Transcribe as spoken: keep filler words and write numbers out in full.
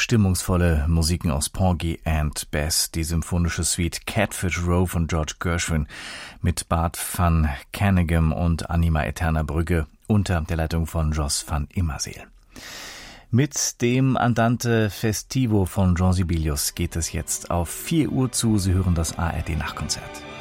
stimmungsvolle Musiken aus Porgy and Bess, die symphonische Suite Catfish Row von George Gershwin mit Bart van Caneghem und Anima Eterna Brügge unter der Leitung von Jos van Immerseel. Mit dem Andante Festivo von Jean Sibelius geht es jetzt auf vier Uhr zu. Sie hören das A R D Nachtkonzert.